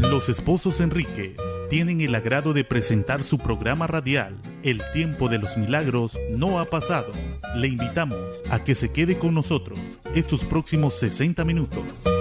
Los esposos Enríquez tienen el agrado de presentar su programa radial El tiempo de los milagros no ha pasado. Le invitamos a que se quede con nosotros estos próximos 60 minutos.